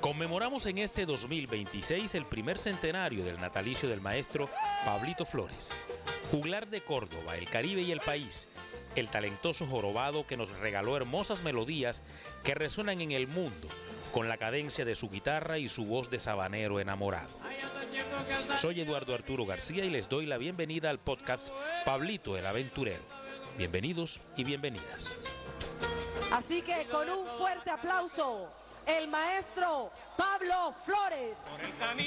Conmemoramos en este 2026 el primer centenario del natalicio del maestro Pablito Flores. Juglar de Córdoba, el Caribe y el país, el talentoso jorobado que nos regaló hermosas melodías que resuenan en el mundo con la cadencia de su guitarra y su voz de sabanero enamorado. Soy Eduardo Arturo García y les doy la bienvenida al podcast Pablito el Aventurero. Bienvenidos y bienvenidas. Así que con un fuerte aplauso, el maestro Pablo Flores.